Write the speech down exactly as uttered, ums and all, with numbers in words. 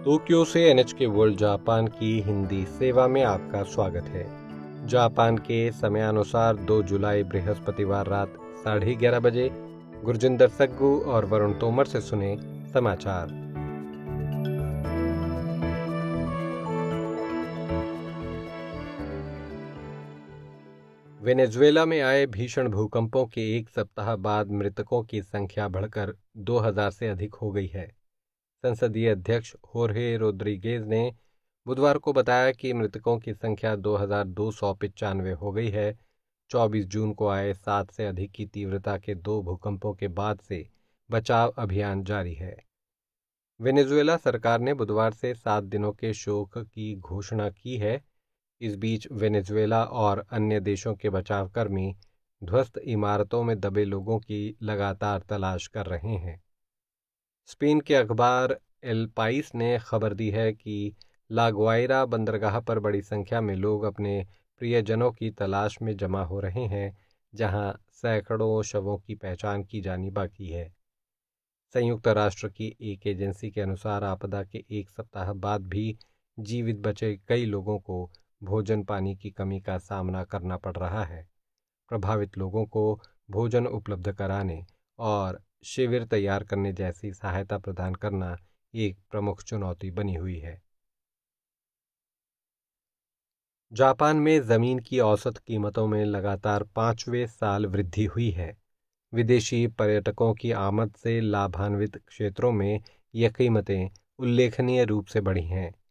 Tokyo से NHK world Japan की हिंदी सेवा में आपका स्वागत है। जापान के समयानुसार दो जुलाई बृहस्पतिवार रात साढ़े ग्यारह बजे गुरजिंदर सग्गू और वरुण तोमर से सुने समाचार। वेनेजुएला में आए भीषण भूकंपों के एक सप्ताह बाद मृतकों की संख्या बढ़कर दो हज़ार से अधिक हो गई है। संसदीय अध्यक्ष होर्हे रोड्रिगेज ने बुधवार को बताया कि मृतकों की संख्या दो हज़ार दो सौ पचानवे हो गई है। चौबीस जून को आए सात से अधिक की तीव्रता के दो भूकंपों के बाद से बचाव अभियान जारी है। वेनेजुएला सरकार ने बुधवार से सात दिनों के शोक की घोषणा की है। इस बीच वेनेजुएला और अन्य देशों के बचाव कर्मी ध्वस्त इमारतों में दबे लोगों की लगातार तलाश कर रहे हैं। स्पेन के अखबार एल पाइस ने खबर दी है कि ला ग्वाइरा बंदरगाह पर बड़ी संख्या में लोग अपने प्रियजनों की तलाश में जमा हो रहे हैं, जहां सैकड़ों शवों की पहचान की जानी बाकी है। संयुक्त राष्ट्र की एक एजेंसी के अनुसार आपदा के एक सप्ताह बाद भी जीवित बचे कई लोगों को भोजन पानी की कमी का सामना करना पड़ रहा है। प्रभावित लोगों को भोजन उपलब्ध कराने और शिविर तैयार करने जैसी सहायता प्रदान करना एक प्रमुख चुनौती बनी हुई है। जापान में जमीन की औसत कीमतों में लगातार पांचवें साल वृद्धि हुई है। विदेशी पर्यटकों की आमद से लाभान्वित क्षेत्रों में ये कीमतें उल्लेखनीय रूप से बढ़ी हैं।